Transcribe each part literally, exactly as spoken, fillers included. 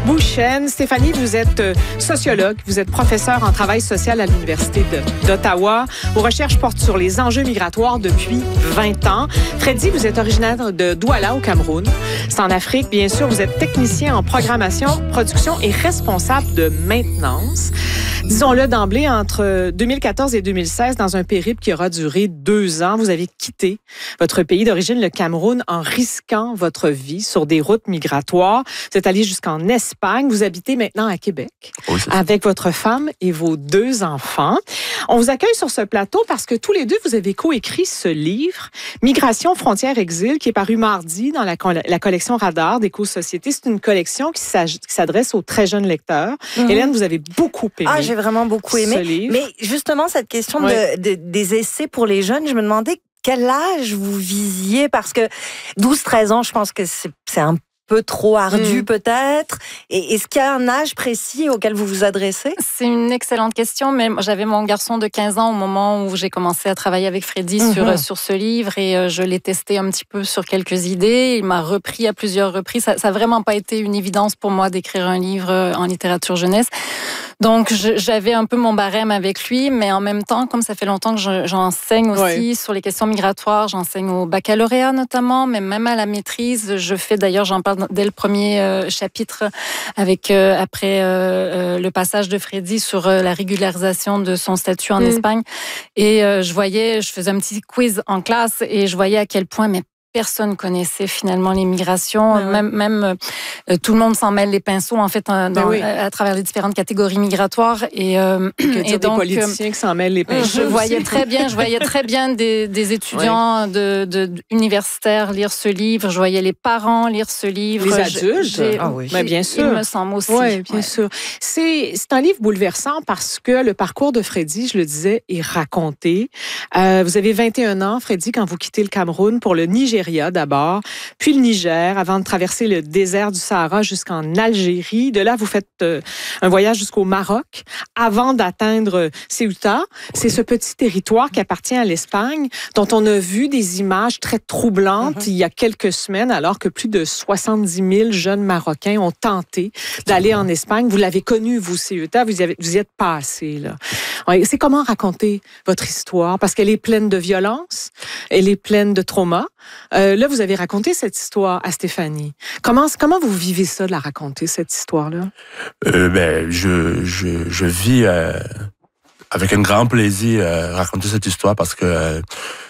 Bouchen. Stéphanie, vous êtes sociologue, vous êtes professeure en travail social à l'Université de, d'Ottawa. Vos recherches portent sur les enjeux migratoires depuis vingt ans. Freddy, vous êtes originaire de Douala, au Cameroun. C'est en Afrique, bien sûr. Vous êtes technicien en programmation, production et responsable de maintenance. Disons-le d'emblée, entre deux mille quatorze et deux mille seize, dans un périple qui aura duré deux ans, vous avez quitté votre pays d'origine, le Cameroun, en risquant votre vie sur des routes migratoires. Vous êtes allé jusqu'en Espagne. Vous habitez maintenant à Québec, oui, avec votre femme et vos deux enfants. On vous accueille sur ce plateau parce que tous les deux, vous avez coécrit ce livre, Migration, frontières, exil, qui est paru mardi dans la, la collection Radar d'Éco-Société. C'est une collection qui s'adresse aux très jeunes lecteurs. Mm-hmm. Hélène, vous avez beaucoup aimé. Ah, j'ai vraiment beaucoup aimé. Mais justement, cette question ouais. de, de, des essais pour les jeunes, je me demandais quel âge vous visiez, parce que douze treize ans, je pense que c'est, c'est un peu trop ardu mmh. peut-être. Et est-ce qu'il y a un âge précis auquel vous vous adressez? C'est une excellente question, mais j'avais mon garçon de quinze ans au moment où j'ai commencé à travailler avec Freddy mmh. sur, sur ce livre, et je l'ai testé un petit peu sur quelques idées. Il m'a repris à plusieurs reprises. Ça n'a vraiment pas été une évidence pour moi d'écrire un livre en littérature jeunesse. Donc, je, j'avais un peu mon barème avec lui, mais en même temps, comme ça fait longtemps que je, j'enseigne aussi ouais. sur les questions migratoires, j'enseigne au baccalauréat notamment, mais même à la maîtrise, je fais, d'ailleurs, j'en parle dès le premier euh, chapitre, avec euh, après euh, le passage de Freddy sur euh, la régularisation de son statut en mmh. Espagne. Et euh, je voyais, je faisais un petit quiz en classe, et je voyais à quel point, mais personne connaissait finalement les migrations, ouais, ouais. même, même euh, tout le monde s'en mêle les pinceaux en fait dans, oui. à, à travers les différentes catégories migratoires, et, euh, et donc des politiciens euh, qui s'en mêlent les pinceaux. Je voyais très bien, je voyais très bien des, des étudiants ouais. de, de, de universitaires lire ce livre, je voyais les parents lire ce livre, les adultes, ah oui. ben, bien sûr, il me semble aussi. Oui, bien ouais. sûr. C'est c'est un livre bouleversant parce que le parcours de Freddy, je le disais, est raconté. Euh, vous avez vingt et un ans, Freddy, quand vous quittez le Cameroun pour le Nigeria d'abord, puis le Niger, avant de traverser le désert du Sahara jusqu'en Algérie. De là, vous faites euh, un voyage jusqu'au Maroc avant d'atteindre Ceuta. Oui. C'est ce petit territoire qui appartient à l'Espagne, dont on a vu des images très troublantes mm-hmm. il y a quelques semaines, alors que plus de soixante-dix mille jeunes Marocains ont tenté d'aller en Espagne. Vous l'avez connu, vous, Ceuta, vous y, avez, vous y êtes passé, là. Ouais, c'est comment raconter votre histoire, parce qu'elle est pleine de violence, elle est pleine de trauma. Euh, là, vous avez raconté cette histoire à Stéphanie. Comment, comment vous vivez ça, de la raconter, cette histoire-là? Euh, ben, je, je, je vis euh, avec un grand plaisir euh, raconter cette histoire, parce que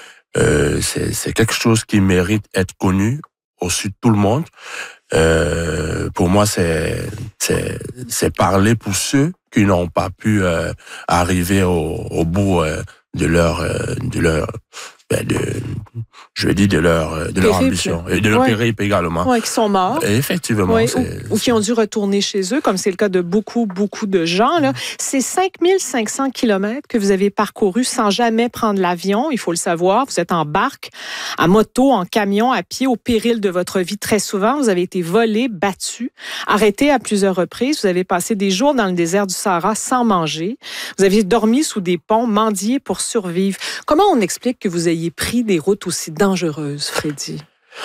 euh, c'est, c'est quelque chose qui mérite d'être connu au-dessus de tout le monde. Euh, pour moi, c'est, c'est, c'est parler pour ceux qui n'ont pas pu euh, arriver au, au bout euh, de leur, euh, de leur, ben de, je veux dire de leur, de leur ambition et de leur ouais. périple également. Oui, qui sont morts. Et effectivement. Ouais, ou, ou qui ont dû retourner chez eux, comme c'est le cas de beaucoup, beaucoup de gens. Là. C'est cinq mille cinq cents kilomètres que vous avez parcouru sans jamais prendre l'avion, il faut le savoir. Vous êtes en barque, à moto, en camion, à pied, au péril de votre vie très souvent. Vous avez été volé, battu, arrêté à plusieurs reprises. Vous avez passé des jours dans le désert du Sahara sans manger. Vous avez dormi sous des ponts, mendié pour survivre. Comment on explique que vous ayez pris des routes aussi dangereuses, Freddy?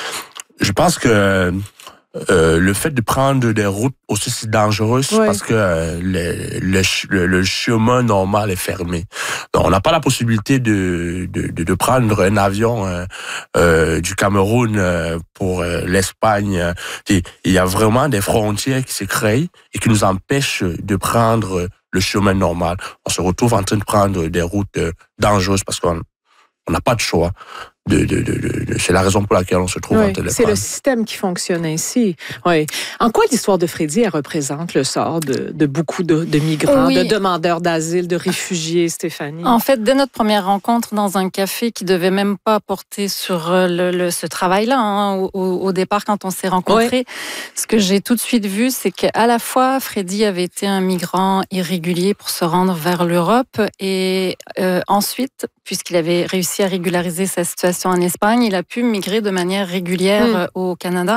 Je pense que euh, le fait de prendre des routes aussi dangereuses, c'est ouais. parce que euh, le, le, le chemin normal est fermé. Donc, on n'a pas la possibilité de, de, de, de prendre un avion euh, euh, du Cameroun euh, pour euh, l'Espagne. Il y a vraiment des frontières qui se créent et qui nous empêchent de prendre le chemin normal. On se retrouve en train de prendre des routes euh, dangereuses parce qu'on on n'a pas de choix. De, de, de, de, c'est la raison pour laquelle on se trouve oui, en téléphone. C'est le système qui fonctionne ainsi. Oui. En quoi l'histoire de Freddy, elle représente le sort de, de beaucoup de, de migrants, oui. de demandeurs d'asile, de réfugiés, Stéphanie? En fait, dès notre première rencontre dans un café qui devait même pas porter sur le, le, ce travail-là, hein, au, au départ, quand on s'est rencontrés, oui. ce que j'ai tout de suite vu, c'est qu'à la fois, Freddy avait été un migrant irrégulier pour se rendre vers l'Europe, et euh, ensuite, puisqu'il avait réussi à régulariser sa situation en Espagne, il a pu migrer de manière régulière mmh. au Canada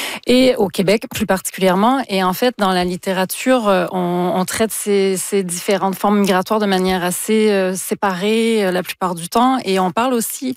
et au Québec plus particulièrement. Et en fait, dans la littérature, on, on traite ces, ces différentes formes migratoires de manière assez euh, séparée euh, la plupart du temps. Et on parle aussi,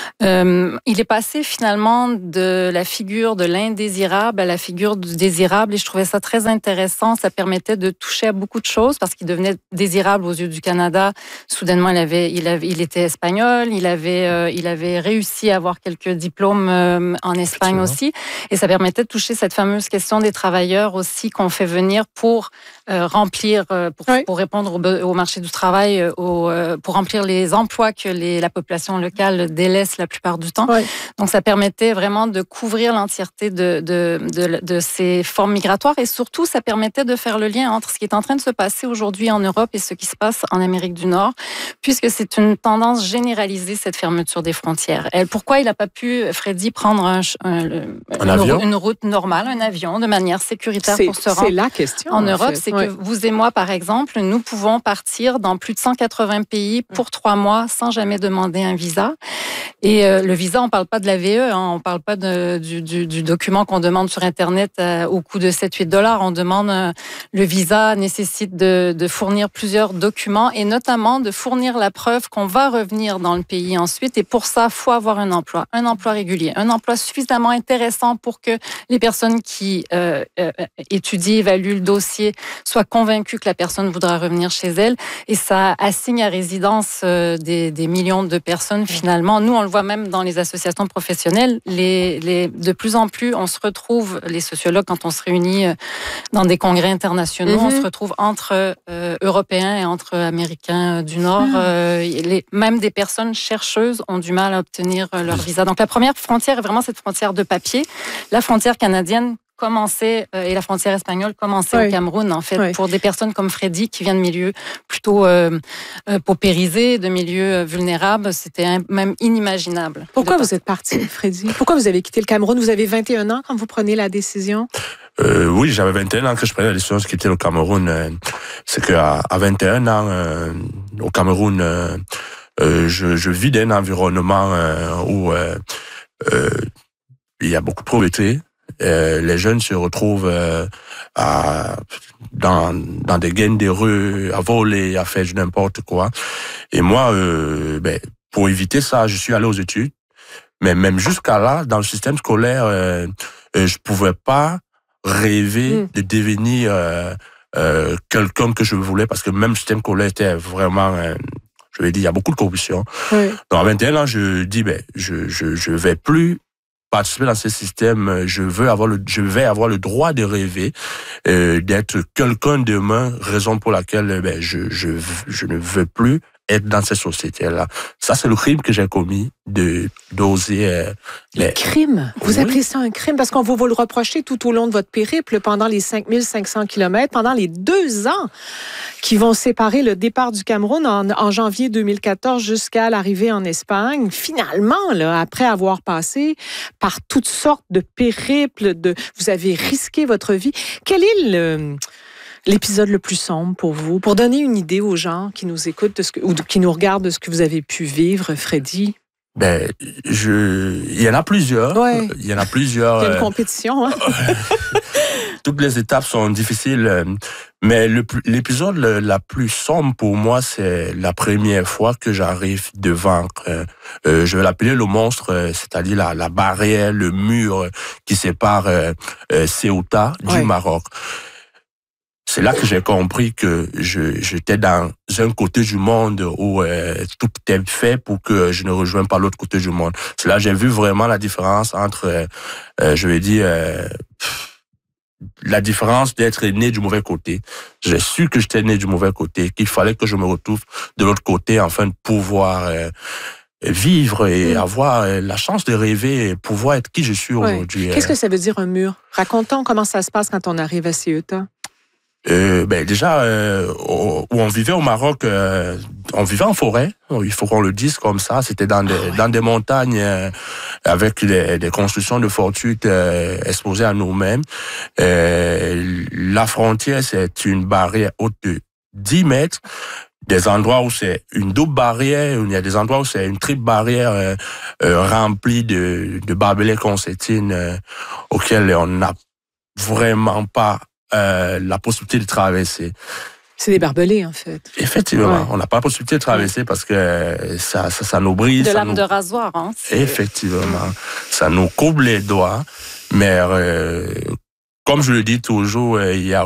euh, il est passé finalement de la figure de l'indésirable à la figure du désirable. Et je trouvais ça très intéressant. Ça permettait de toucher à beaucoup de choses parce qu'il devenait désirable aux yeux du Canada. Soudainement, il avait, il avait, il était espagnol. Il avait, euh, il avait réussi à avoir quelques diplômes euh, en Espagne aussi. Et ça permettait de toucher cette fameuse question des travailleurs aussi qu'on fait venir pour euh, remplir, euh, pour, oui. pour répondre au, au marché du travail, euh, au, euh, pour remplir les emplois que les, la population locale délaisse la plupart du temps. Oui. Donc, ça permettait vraiment de couvrir l'entièreté de, de, de, de ces formes migratoires et surtout, ça permettait de faire le lien entre ce qui est en train de se passer aujourd'hui en Europe et ce qui se passe en Amérique du Nord, puisque c'est une tendance généralisée, cette fermeture des frontières. Et pourquoi il n'a pas pu, Freddy, prendre un, un, un une, une route normale, un avion, de manière sécuritaire c'est, pour se rendre c'est la question, en Europe? En fait. C'est ouais. que vous et moi, par exemple, nous pouvons partir dans plus de cent quatre-vingts pays pour trois mois sans jamais demander un visa. Et euh, le visa, on ne parle pas de la V E, hein, on ne parle pas de, du, du, du document qu'on demande sur Internet euh, au coût de sept à huit dollars. On demande, euh, le visa nécessite de, de fournir plusieurs documents et notamment de fournir la preuve qu'on va revenir dans le pays ensuite. Et pour ça, il faut avoir un emploi, un emploi régulier, un emploi suffisamment intéressant pour que les personnes qui euh, euh, étudient, évaluent le dossier soient convaincues que la personne voudra revenir chez elle. Et ça assigne à résidence euh, des, des millions de personnes finalement. Nous, on le voit même dans les associations professionnelles. Les, les, de plus en plus, on se retrouve, les sociologues, quand on se réunit dans des congrès internationaux, mm-hmm. on se retrouve entre euh, Européens et entre Américains du Nord. Mm. Euh, les, même des personnes chercheuses ont du mal à obtenir leur visa. Donc la première frontière est vraiment cette frontière de papier. La frontière canadienne commençait, euh, et la frontière espagnole commençait oui. au Cameroun, en fait, oui. pour des personnes comme Freddy, qui vient de milieux plutôt euh, euh, paupérisés, de milieux vulnérables. C'était un, même inimaginable. Pourquoi vous êtes parti, Freddy? Pourquoi vous avez quitté le Cameroun? Vous avez vingt et un ans quand vous prenez la décision? Euh, oui, j'avais vingt et un ans quand je prenais la décision de quitter le Cameroun. Euh, c'est qu'à à vingt et un ans, euh, au Cameroun, euh, euh, je, je vis dans un environnement euh, où euh, euh, il y a beaucoup de pauvreté. Euh, les jeunes se retrouvent euh, à, dans, dans des gangs des rues, à voler, à faire n'importe quoi. Et moi, euh, ben, pour éviter ça, je suis allé aux études. Mais même jusqu'à là, dans le système scolaire, euh, euh, je pouvais pas rêver mmh. de devenir euh, euh, quelqu'un que je voulais, parce que même le système scolaire était vraiment... Euh, je vais dire, il y a beaucoup de corruption. Oui. Donc à vingt et un ans, je dis, ben, je, je, je vais plus participer dans ce système, je veux avoir le, je vais avoir le droit de rêver, euh, d'être quelqu'un demain, raison pour laquelle ben, je, je, je ne veux plus être dans cette société-là. Ça, c'est le crime que j'ai commis, de d'oser... Euh, le les... crime? Vous oui. appelez ça un crime? Parce qu'on va vous le reprocher tout au long de votre périple, pendant les cinq mille cinq cents kilomètres, pendant les deux ans qui vont séparer le départ du Cameroun en, en janvier deux mille quatorze jusqu'à l'arrivée en Espagne. Finalement, là, après avoir passé par toutes sortes de périples, de, vous avez risqué votre vie. Quel est le... l'épisode le plus sombre pour vous, pour donner une idée aux gens qui nous écoutent de ce que, ou qui nous regardent de ce que vous avez pu vivre, Freddy? Ben, je, il y en a plusieurs. Ouais. Il y en a plusieurs. Il y a une compétition, hein? Toutes les étapes sont difficiles, mais le, l'épisode le, la plus sombre pour moi, c'est la première fois que j'arrive devant, euh, euh, je vais l'appeler le monstre, c'est-à-dire la, la barrière, le mur qui sépare euh, euh, Ceuta du ouais. Maroc. C'est là que j'ai compris que je, j'étais dans un côté du monde où euh, tout était fait pour que je ne rejoigne pas l'autre côté du monde. C'est là que j'ai vu vraiment la différence entre, euh, euh, je vais dire, euh, la différence d'être né du mauvais côté. J'ai su que j'étais né du mauvais côté, qu'il fallait que je me retrouve de l'autre côté afin de pouvoir euh, vivre et mmh. avoir la chance de rêver et pouvoir être qui je suis ouais. aujourd'hui. Qu'est-ce que ça veut dire un mur? Raconte-t-on comment ça se passe quand on arrive à Ceuta? Euh, ben déjà, euh, où on vivait au Maroc, euh, on vivait en forêt. Il faut qu'on le dise comme ça. C'était dans des, ah ouais. dans des montagnes euh, avec des, des constructions de fortune euh, exposées à nous-mêmes. Euh, la frontière, c'est une barrière haute de dix mètres. des endroits où c'est une double barrière, il y a des endroits où c'est une triple barrière euh, euh, remplie de, de barbelés concertines euh, auxquels on n'a vraiment pas euh, la possibilité de traverser. C'est des barbelés, en fait. Effectivement, ouais. on n'a pas la possibilité de traverser parce que ça, ça, ça nous brise. De ça lame nous... de rasoir, hein. Effectivement, ça nous coupe les doigts, mais euh, comme je le dis toujours, il y a